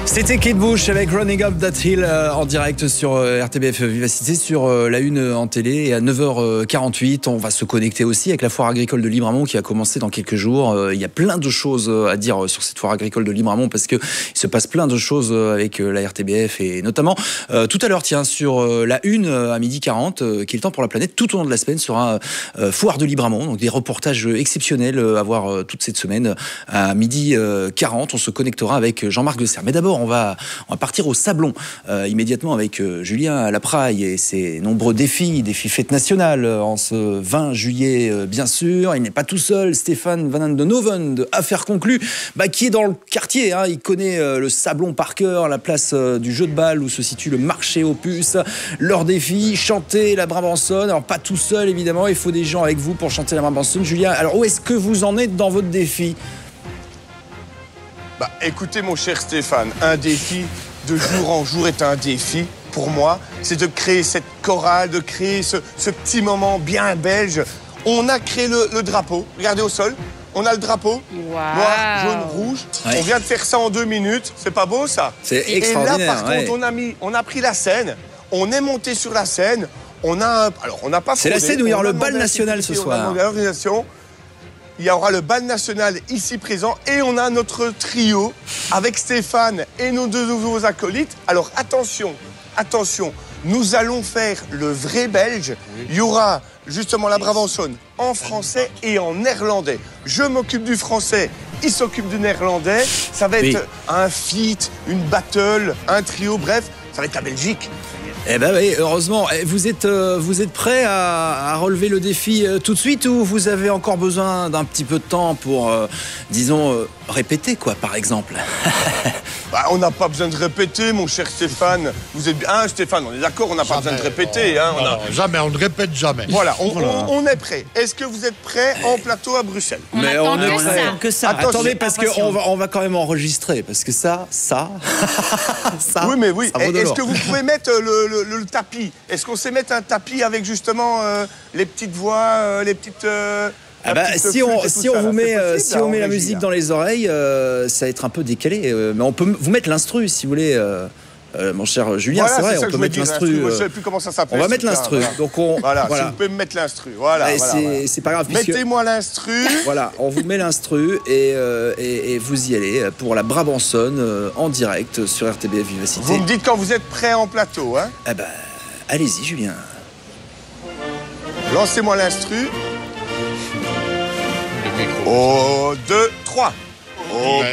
C'était Kate Bush avec Running Up That Hill en direct sur RTBF Vivacité sur la une en télé. Et à 9h48, on va se connecter aussi avec la foire agricole de Libramont qui a commencé dans quelques jours. Il y a plein de choses à dire sur cette foire agricole de Libramont parce qu'il se passe plein de choses avec la RTBF et notamment tout à l'heure, tiens, sur la une à 12h40, qui est le temps pour la planète, tout au long de la semaine sera foire de Libramont. Donc des reportages exceptionnels à voir toute cette semaine à 12h40. On se connectera avec Jean-Marc Desserre. Mais d'abord, on va partir au Sablon immédiatement avec Julien Lapraille et ses nombreux défis fêtes nationales en ce 20 juillet bien sûr. Il n'est pas tout seul, Stéphane Van Andenoven de Affaires conclues, qui est dans le quartier, hein. Il connaît le Sablon par cœur, la place du jeu de balle où se situe le marché aux puces. Leur défi, chanter la Brabançonne. Alors pas tout seul évidemment, il faut des gens avec vous pour chanter la Brabançonne. Julien, alors où est-ce que vous en êtes dans votre défi ? Écoutez mon cher Stéphane, un défi de jour en jour est un défi pour moi. C'est de créer cette chorale, de créer ce petit moment bien belge. On a créé le drapeau, regardez au sol, on a le drapeau, noir, jaune, rouge. Ouais. On vient de faire ça en 2 minutes, c'est pas beau ça ? C'est extraordinaire. Et là par contre on a pris la scène, on est monté sur la scène, on n'a pas C'est la scène où il y aura le bal national ce soir. Il y aura le bal national ici présent et on a notre trio avec Stéphane et nos 2 nouveaux acolytes. Alors attention, nous allons faire le vrai belge. Il y aura justement la Brabançonne en français et en néerlandais. Je m'occupe du français, il s'occupe du néerlandais. Ça va être un feat, une battle, un trio, bref, ça va être la Belgique. Eh ben oui, heureusement. Vous êtes prêts à relever le défi tout de suite ou vous avez encore besoin d'un petit peu de temps pour, disons, répéter quoi, par exemple ? On n'a pas besoin de répéter, mon cher Stéphane. Vous êtes bien, Stéphane, on est d'accord, on n'a pas besoin de répéter. Jamais, on ne répète jamais. Voilà, on est prêt. Est-ce que vous êtes prêts en plateau à Bruxelles ? Mais on est prêt que ça. Attendez, parce qu'on va quand même enregistrer, parce que ça. Oui, mais oui. Est-ce que vous pouvez mettre le tapis ? Est-ce qu'on sait mettre un tapis avec justement les petites voix, les petites... si on vous met la musique dans les oreilles, ça va être un peu décalé. Mais on peut vous mettre l'instru si vous voulez, mon cher Julien. Voilà, c'est vrai, on peut mettre l'instru. Moi, je ne sais plus comment ça s'appelle. On va mettre l'instru. Voilà. Donc si vous pouvez me mettre l'instru. Voilà. C'est pas grave. Mettez-moi l'instru. Voilà, on vous met l'instru et vous y allez pour la Brabançonne en direct sur RTBF Vivacité. Vous me dites quand vous êtes prêts en plateau, hein ? Allez-y, Julien. Lancez-moi l'instru. 2, 3.